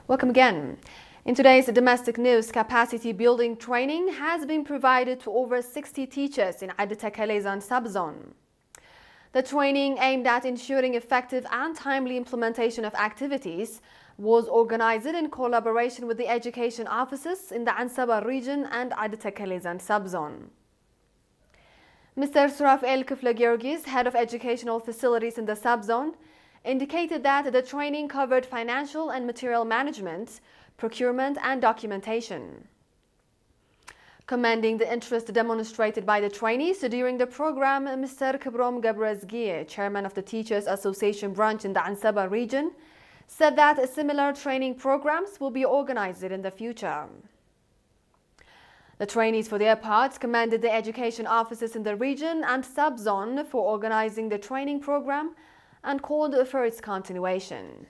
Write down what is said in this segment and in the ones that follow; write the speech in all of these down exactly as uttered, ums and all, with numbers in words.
Welcome again. In today's domestic news, capacity building training has been provided to over sixty teachers in Adetakalezan subzone. The training, aimed at ensuring effective and timely implementation of activities, was organized in collaboration with the education offices in the Ansaba region and Adetakalezan subzone. Mister Surafel Kifla-Georgis, head of educational facilities in the subzone, indicated that the training covered financial and material management, procurement and documentation. Commending the interest demonstrated by the trainees during the program, Mister Kibrom Gabrazgie, chairman of the Teachers Association branch in the Ansaba region, said that similar training programs will be organized in the future. The trainees, for their part, commended the education offices in the region and subzone for organizing the training program and called for its continuation.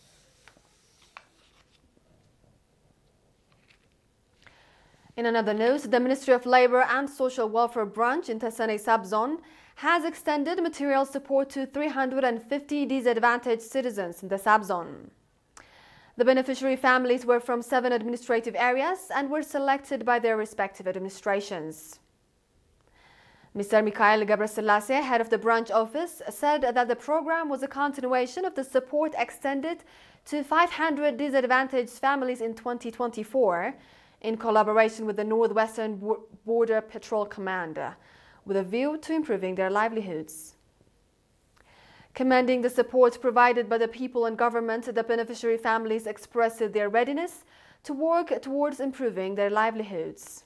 In another news, the Ministry of Labour and Social Welfare branch in Tassane subzone has extended material support to three hundred fifty disadvantaged citizens in the subzone. The beneficiary families were from seven administrative areas and were selected by their respective administrations. Mister Mikhail Gabraselassie, head of the branch office, said that the program was a continuation of the support extended to five hundred disadvantaged families in twenty twenty-four in collaboration with the Northwestern Border Patrol Command, with a view to improving their livelihoods. Commending the support provided by the people and government, the beneficiary families expressed their readiness to work towards improving their livelihoods.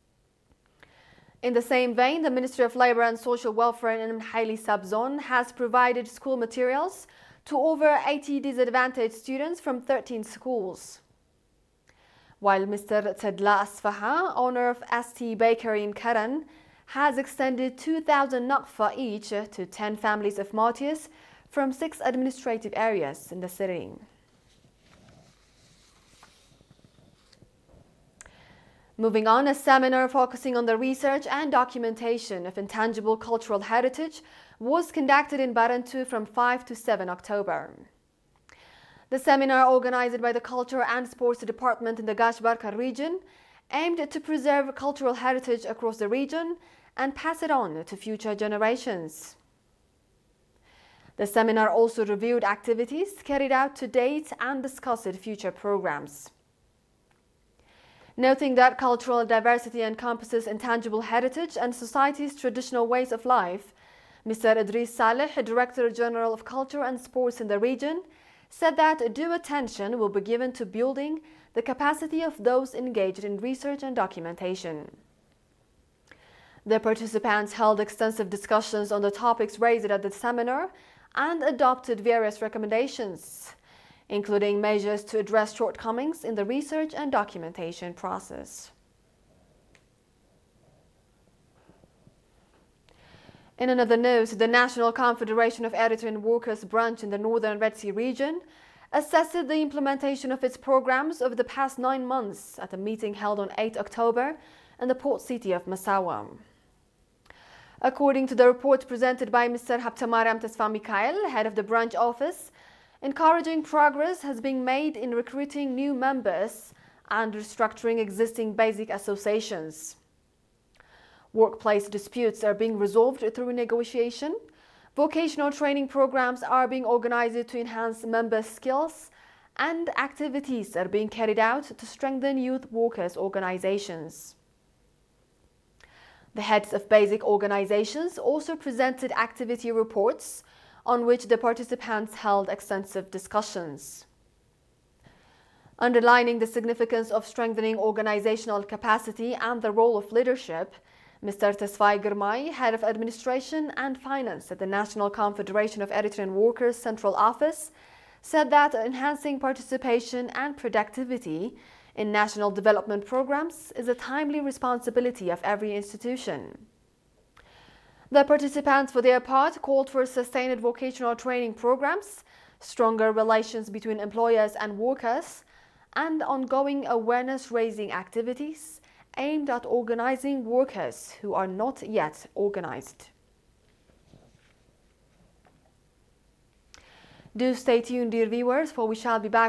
In the same vein, the Ministry of Labour and Social Welfare in Mhaili subzone has provided school materials to over eighty disadvantaged students from thirteen schools. While Mister Tedla Asfaha, owner of S T Bakery in Karan, has extended two thousand naqfa each to ten families of martyrs from six administrative areas in the city. Moving on, a seminar focusing on the research and documentation of intangible cultural heritage was conducted in Barantu from five to seven October. The seminar, organized by the Culture and Sports Department in the Gashbarka region, aimed to preserve cultural heritage across the region and pass it on to future generations. The seminar also reviewed activities carried out to date and discussed future programs. Noting that cultural diversity encompasses intangible heritage and society's traditional ways of life, Mister Idris Saleh, Director General of Culture and Sports in the region, said that due attention will be given to building the capacity of those engaged in research and documentation. The participants held extensive discussions on the topics raised at the seminar and adopted various recommendations, including measures to address shortcomings in the research and documentation process. In another news, the National Confederation of Eritrean Workers branch in the Northern Red Sea region assessed the implementation of its programs over the past nine months at a meeting held on eighth October in the port city of Massawa. According to the report presented by Mister Habtamariam Tesfa Mikhail, head of the branch office, encouraging progress has been made in recruiting new members and restructuring existing basic associations. Workplace disputes are being resolved through negotiation. Vocational training programs are being organized to enhance member skills, and activities are being carried out to strengthen youth workers' organizations. The heads of basic organizations also presented activity reports on which the participants held extensive discussions. Underlining the significance of strengthening organizational capacity and the role of leadership, Mister Tesfai Girmay, head of administration and finance at the National Confederation of Eritrean Workers Central Office, said that enhancing participation and productivity in national development programs is a timely responsibility of every institution. The participants, for their part, called for sustained vocational training programs, stronger relations between employers and workers, and ongoing awareness-raising activities aimed at organizing workers who are not yet organized. Do stay tuned, dear viewers, for we shall be back